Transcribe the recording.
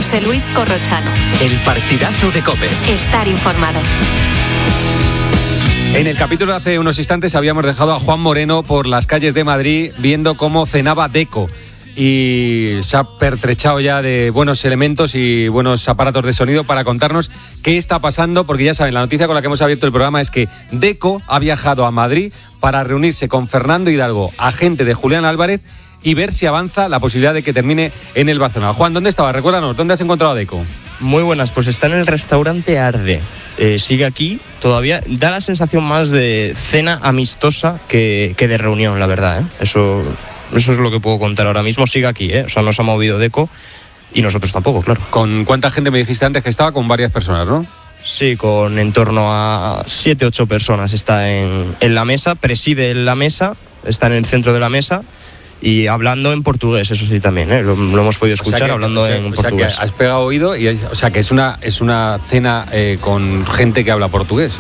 José Luis Corrochano. El partidazo de COPE. Estar informado. En el capítulo de hace unos instantes habíamos dejado a Juan Moreno por las calles de Madrid viendo cómo cenaba Deco. Y se ha pertrechado ya de buenos elementos y buenos aparatos de sonido para contarnos qué está pasando, porque ya saben, la noticia con la que hemos abierto el programa es que Deco ha viajado a Madrid para reunirse con Fernando Hidalgo, agente de Julián Álvarez, y ver si avanza la posibilidad de que termine en el Barcelona. Juan, ¿dónde estaba? Recuérdanos, ¿dónde has encontrado a Deco? Muy buenas, pues está en el restaurante Arde. Sigue aquí todavía. Da la sensación más de cena amistosa que de reunión, la verdad, ¿eh? Eso es lo que puedo contar ahora mismo. Sigue aquí, ¿eh? O sea, no se ha movido Deco y nosotros tampoco, claro. ¿Con cuánta gente me dijiste antes que estaba? Con varias personas, ¿no? Sí, con en torno a 7-8 personas está en la mesa, preside la mesa, está en el centro de la mesa y hablando en portugués, eso sí también, ¿eh? Lo hemos podido escuchar, hablando en portugués. O sea que has pegado oído y o sea que es una cena con gente que habla portugués.